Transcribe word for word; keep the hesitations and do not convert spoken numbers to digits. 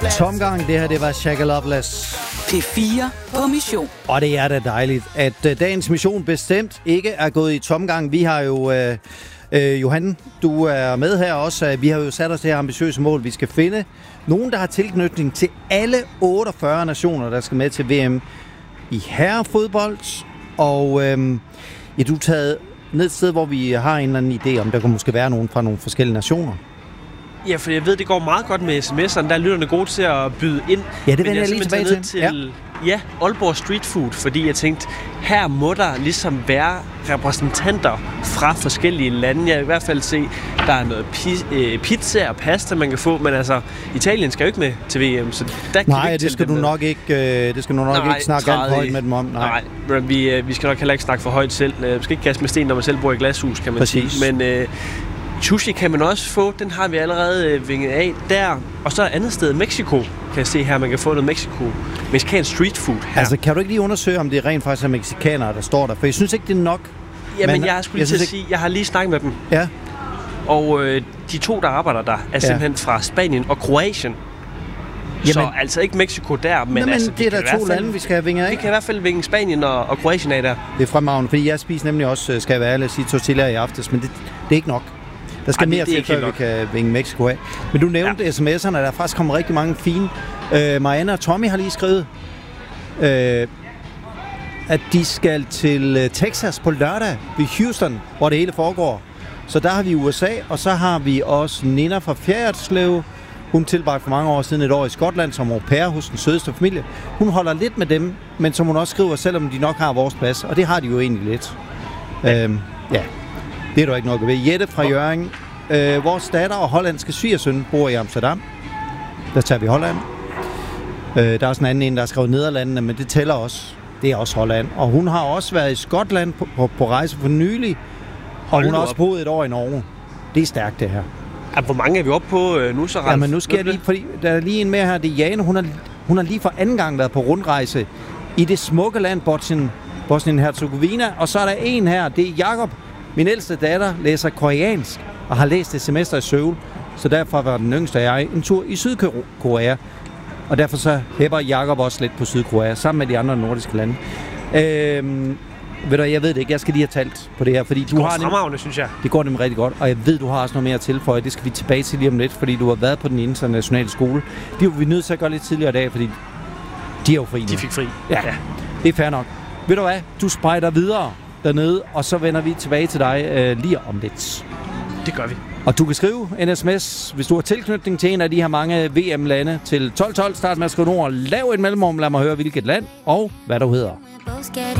Tomgang, det her, det var Shaka Loveless. P fire på mission. Og det er da dejligt, at uh, dagens mission bestemt ikke er gået i tomgang. Vi har jo, uh, uh, Johan, du er med her også. Vi har jo sat os det her ambitiøse mål. Vi skal finde nogen, der har tilknytning til alle otteogfyrre nationer, der skal med til V M i herrefodbold. Og uh, ja, du er taget ned et sted, hvor vi har en eller anden idé om, der kunne måske være nogen fra nogle forskellige nationer. Ja, for jeg ved, det går meget godt med sms'erne. Der er lytterne gode til at byde ind. Ja, det vender jeg lige tilbage til. til ja. ja, Aalborg Street Food, fordi jeg tænkte, her må der ligesom være repræsentanter fra forskellige lande. Jeg vil i hvert fald se, der er noget pi- pizza og pasta, man kan få, men altså, Italien skal jo ikke med til V M, så der kan Nej, vi ikke det skal du nok ikke, øh, det skal du nok Nej, ikke snakke alt højt med dem om. Nej, Nej vi, vi skal nok heller ikke snakke for højt selv. Vi skal ikke kaste med sten, når man selv bor i glashus, kan man Præcis. sige. Men øh, sushi kan man også få, den har vi allerede øh, vinget af der. Og så er et andet sted, Mexico, kan jeg se her, man kan få noget Mexico. Mexicansk street food her. Altså, kan du ikke lige undersøge, om det rent faktisk er mexikanere, der står der? For jeg synes ikke, det er nok. Jamen, men, jeg skulle lige til at sige, jeg har lige snakket med dem. Ja. Og øh, de to, der arbejder der, er ja. simpelthen fra Spanien og Kroatien. Jamen, så altså ikke Mexico der, men, men altså... det er der to lande, vi skal have vinget af. Vi kan i hvert fald vinge Spanien og, og Kroatien af der. Det er fremragende, fordi jeg spiser nemlig også, skal jeg være ærlig at sige, tortilla i aftes, men det, det er ikke nok. Der skal Ej, mere til, før vi kan vinge Mexico af. Men du nævnte ja. sms'erne, der er faktisk kommet rigtig mange fine. Uh, Marianne og Tommy har lige skrevet, uh, at de skal til Texas på lørdag ved Houston, hvor det hele foregår. Så der har vi U S A, og så har vi også Nina fra Fjerritslev. Hun tilbragte for mange år siden et år i Skotland som au pair hos den sødeste familie. Hun holder lidt med dem, men som hun også skriver, selvom de nok har vores plads. Og det har de jo egentlig lidt. Ja. Uh, ja. Det er der ikke noget ved. Jette fra Hjørring. Øh, vores datter og hollandske svigersøn bor i Amsterdam. Der tager vi Holland. Øh, der er også en anden en, der har skrevet Nederlandene, men det tæller også. Det er også Holland. Og hun har også været i Skotland på, på, på rejse for nylig. Og Hold hun har også boet et år i Norge. Det er stærkt, det her. Ja, hvor mange er vi oppe på øh, nu så, Ralf? Ja, men nu skal jeg lige, fordi der er lige en mere her. Det er Jane. Hun har, hun har lige for anden gang været på rundrejse i det smukke land Bosnien, Bosnien-Herzegovina. Og så er der en her. Det er Jakob. Min ældste datter læser koreansk og har læst et semester i Seoul, så derfor var den yngste af jeg en tur i Sydkorea. Og derfor så hæpper Jakob også lidt på Sydkorea, sammen med de andre nordiske lande. Øhm, ved du, jeg ved det ikke, jeg skal lige have talt på det her, fordi det du går har fremragende, synes jeg. Det går nemlig rigtig godt, og jeg ved, du har også noget mere at tilføje. Det skal vi tilbage til lige om lidt, fordi du har været på den internationale skole. Det er vi nødt til at gøre lidt tidligere i dag, fordi de er jo fri nu. De fik fri. Ja, ja. Det er fair nok. Ved du hvad, du spejder videre dernede, og så vender vi tilbage til dig øh, lige om lidt. Det gør vi. Og du kan skrive en sms, hvis du har tilknytning til en af de her mange V M-lande, til tolv tolv. Start med at skrive ord. Lav et mellemrum, lad mig høre, hvilket land og hvad du hedder.